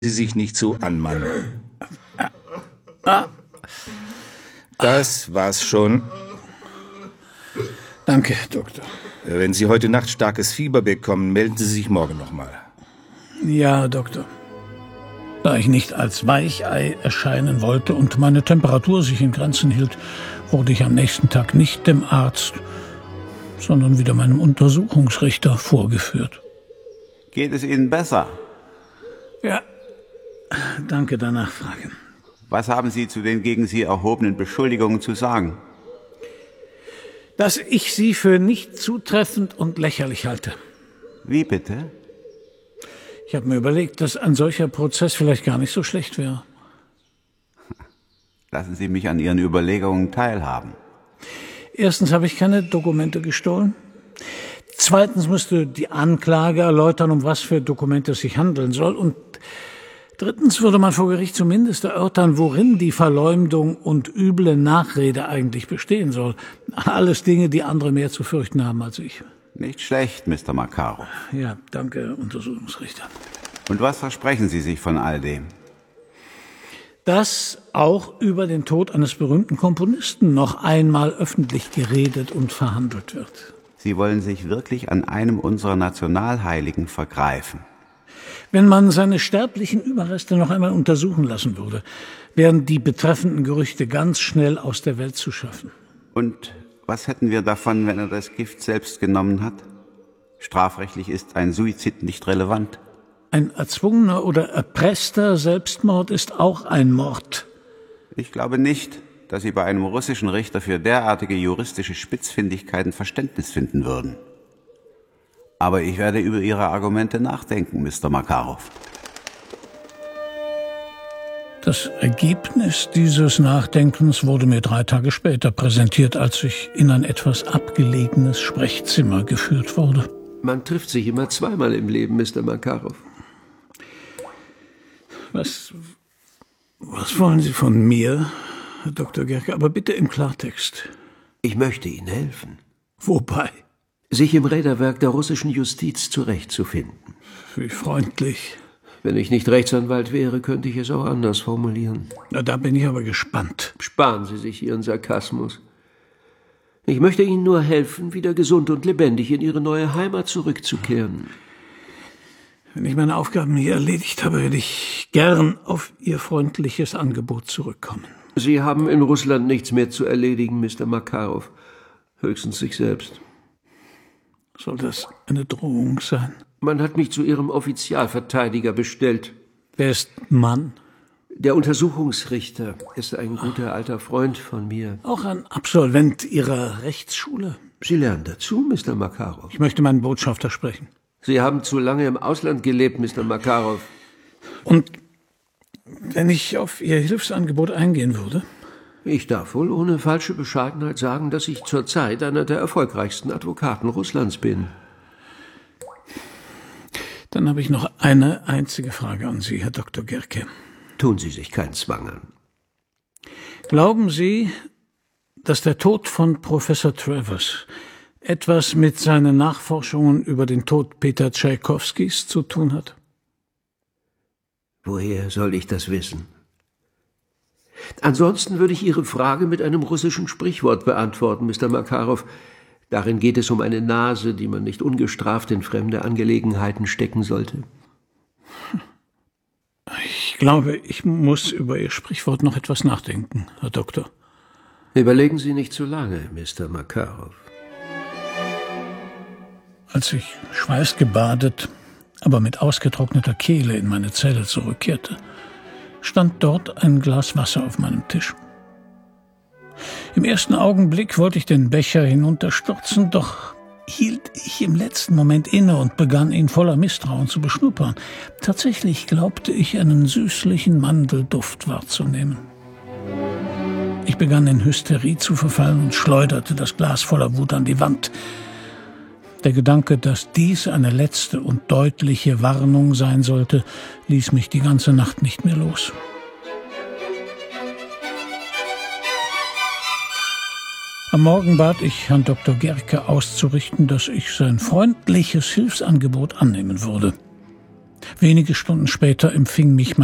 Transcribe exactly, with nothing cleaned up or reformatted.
Sie sich nicht so an, Mann. Das war's schon. Danke, Doktor. Wenn Sie heute Nacht starkes Fieber bekommen, melden Sie sich morgen nochmal. Ja, Doktor. Da ich nicht als Weichei erscheinen wollte und meine Temperatur sich in Grenzen hielt, wurde ich am nächsten Tag nicht dem Arzt, sondern wieder meinem Untersuchungsrichter vorgeführt. Geht es Ihnen besser? Ja, danke der Nachfrage. Was haben Sie zu den gegen Sie erhobenen Beschuldigungen zu sagen? Dass ich sie für nicht zutreffend und lächerlich halte. Wie bitte? Ich habe mir überlegt, dass ein solcher Prozess vielleicht gar nicht so schlecht wäre. Lassen Sie mich an Ihren Überlegungen teilhaben. Erstens habe ich keine Dokumente gestohlen. Zweitens müsste die Anklage erläutern, um was für Dokumente es sich handeln soll. Und drittens würde man vor Gericht zumindest erörtern, worin die Verleumdung und üble Nachrede eigentlich bestehen soll. Alles Dinge, die andere mehr zu fürchten haben als ich. Nicht schlecht, Mister Makarov. Ja, danke, Untersuchungsrichter. Und was versprechen Sie sich von all dem? Dass auch über den Tod eines berühmten Komponisten noch einmal öffentlich geredet und verhandelt wird. Sie wollen sich wirklich an einem unserer Nationalheiligen vergreifen. Wenn man seine sterblichen Überreste noch einmal untersuchen lassen würde, wären die betreffenden Gerüchte ganz schnell aus der Welt zu schaffen. Und was hätten wir davon, wenn er das Gift selbst genommen hat? Strafrechtlich ist ein Suizid nicht relevant. Ein erzwungener oder erpresster Selbstmord ist auch ein Mord. Ich glaube nicht, dass Sie bei einem russischen Richter für derartige juristische Spitzfindigkeiten Verständnis finden würden. Aber ich werde über Ihre Argumente nachdenken, Mister Makarov. Das Ergebnis dieses Nachdenkens wurde mir drei Tage später präsentiert, als ich in ein etwas abgelegenes Sprechzimmer geführt wurde. Man trifft sich immer zweimal im Leben, Mister Makarov. Was, was wollen Sie von mir, Herr Doktor Gerke? Aber bitte im Klartext. Ich möchte Ihnen helfen. Wobei? Sich im Räderwerk der russischen Justiz zurechtzufinden. Wie freundlich. Wenn ich nicht Rechtsanwalt wäre, könnte ich es auch anders formulieren. Na, da bin ich aber gespannt. Sparen Sie sich Ihren Sarkasmus. Ich möchte Ihnen nur helfen, wieder gesund und lebendig in Ihre neue Heimat zurückzukehren. Wenn ich meine Aufgaben hier erledigt habe, werde ich gern auf Ihr freundliches Angebot zurückkommen. Sie haben in Russland nichts mehr zu erledigen, Mister Makarov. Höchstens sich selbst. Soll das eine Drohung sein? Man hat mich zu Ihrem Offizialverteidiger bestellt. Wer ist Mann? Der Untersuchungsrichter ist ein guter alter Freund von mir. Auch ein Absolvent Ihrer Rechtsschule? Sie lernen dazu, Mister Makarov. Ich möchte meinen Botschafter sprechen. Sie haben zu lange im Ausland gelebt, Mister Makarov. Und wenn ich auf Ihr Hilfsangebot eingehen würde? Ich darf wohl ohne falsche Bescheidenheit sagen, dass ich zurzeit einer der erfolgreichsten Advokaten Russlands bin. Dann habe ich noch eine einzige Frage an Sie, Herr Doktor Gerke. Tun Sie sich keinen Zwang an. Glauben Sie, dass der Tod von Professor Travers etwas mit seinen Nachforschungen über den Tod Peter Tschaikowskis zu tun hat? Woher soll ich das wissen? Ansonsten würde ich Ihre Frage mit einem russischen Sprichwort beantworten, Mister Makarov. Darin geht es um eine Nase, die man nicht ungestraft in fremde Angelegenheiten stecken sollte. Ich glaube, ich muss über Ihr Sprichwort noch etwas nachdenken, Herr Doktor. Überlegen Sie nicht zu lange, Mister Makarov. Als ich schweißgebadet, aber mit ausgetrockneter Kehle in meine Zelle zurückkehrte, stand dort ein Glas Wasser auf meinem Tisch. Im ersten Augenblick wollte ich den Becher hinunterstürzen, doch hielt ich im letzten Moment inne und begann, ihn voller Misstrauen zu beschnuppern. Tatsächlich glaubte ich, einen süßlichen Mandelduft wahrzunehmen. Ich begann in Hysterie zu verfallen und schleuderte das Glas voller Wut an die Wand. Der Gedanke, dass dies eine letzte und deutliche Warnung sein sollte, ließ mich die ganze Nacht nicht mehr los. Am Morgen bat ich Herrn Doktor Gerke auszurichten, dass ich sein freundliches Hilfsangebot annehmen würde. Wenige Stunden später empfing mich